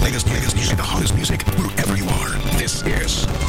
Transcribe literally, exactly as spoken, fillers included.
latest, latest music, the hottest music, wherever you are. This is